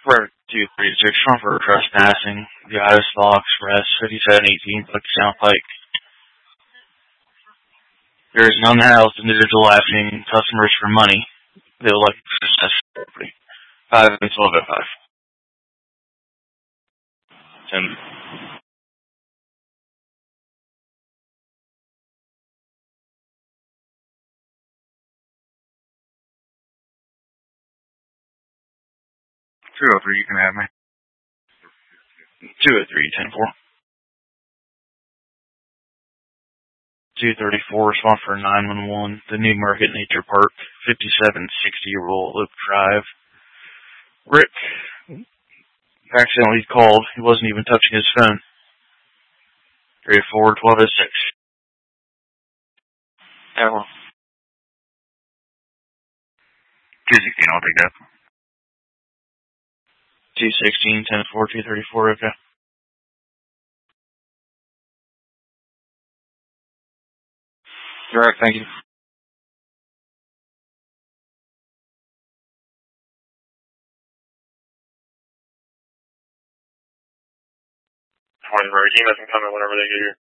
For 236, one for trespassing. The Idaho Law Express, 5718, Bucktown Pike. There is none in the house, individual asking customers for money. They would like to access property. 5 and 12 at 5. 10. 203, you can have me. 203, 10-4. 234, respond for 911. The New Market Nature Park, 5760 Royal Oak Drive. Rick accidentally called. He wasn't even touching his phone. 384, 1206. Yeah, well. 216, I'll take that. 216, 10-4, 234, okay. Alright, thank you. 20 team has been coming whenever they get here.